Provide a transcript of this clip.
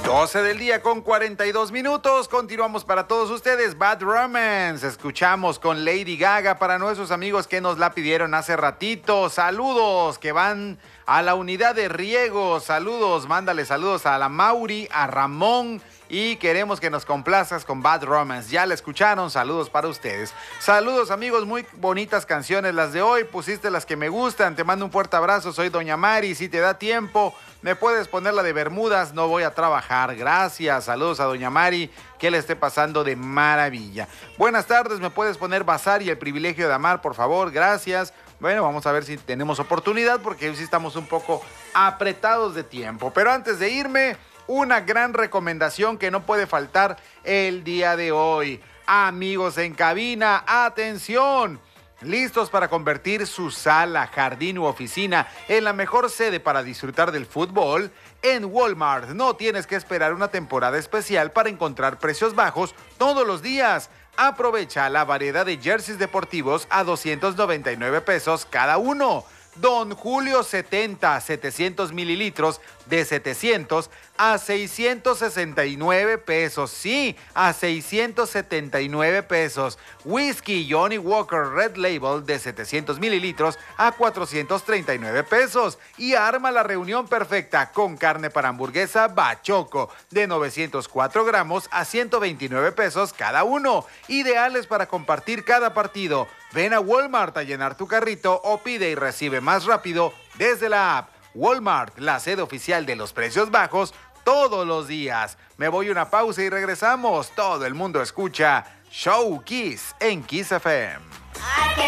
12 del día con 42 minutos. Continuamos para todos ustedes. Bad Romance. Escuchamos con Lady Gaga para nuestros amigos que nos la pidieron hace ratito. Saludos que van a la unidad de riego. Saludos, mándale saludos a la Mauri, a Ramón. Y queremos que nos complazcas con Bad Romance. Ya la escucharon, saludos para ustedes. Saludos amigos, muy bonitas canciones las de hoy. Pusiste las que me gustan, te mando un fuerte abrazo. Soy Doña Mari, si te da tiempo me puedes poner la de Bermudas, no voy a trabajar. Gracias, saludos a Doña Mari, que le esté pasando de maravilla. Buenas tardes, me puedes poner Bazar y El privilegio de amar, por favor, gracias. Bueno, vamos a ver si tenemos oportunidad porque hoy sí estamos un poco apretados de tiempo. Pero antes de irme, una gran recomendación que no puede faltar el día de hoy. Amigos en cabina, atención. ¿Listos para convertir su sala, jardín u oficina en la mejor sede para disfrutar del fútbol? En Walmart no tienes que esperar una temporada especial para encontrar precios bajos todos los días. Aprovecha la variedad de jerseys deportivos a 299 pesos cada uno. Don Julio 70, 700 mililitros de 700 a 669 pesos. Sí, a 679 pesos. Whisky Johnny Walker Red Label de 700 mililitros a 439 pesos. Y arma la reunión perfecta con carne para hamburguesa Bachoco de 904 gramos a 129 pesos cada uno. Ideales para compartir cada partido. Ven a Walmart a llenar tu carrito o pide y recibe más rápido desde la app. Walmart, la sede oficial de los precios bajos todos los días. Me voy a una pausa y regresamos. Todo el mundo escucha Show Kiss en Kiss FM.